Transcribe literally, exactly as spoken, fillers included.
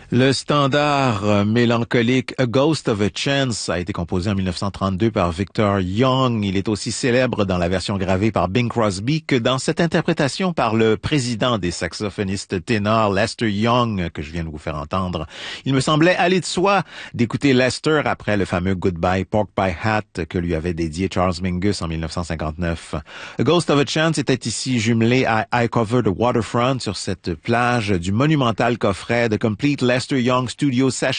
Le standard euh, mélancolique A Ghost of a Chance a été composé en mille neuf cent trente-deux par Victor Young. Il est aussi célèbre dans la version gravée par Bing Crosby que dans cette interprétation par le président des saxophonistes ténors, Lester Young, que je viens de vous faire entendre. Il me semblait aller de soi d'écouter Lester après le fameux Goodbye Pork Pie Hat que lui avait dédié Charles Mingus en mille neuf cent cinquante-neuf. A Ghost of a Chance était ici jumelé à I Cover the Waterfront sur cette plage du monumental coffret The Complete Lester Young Studio Session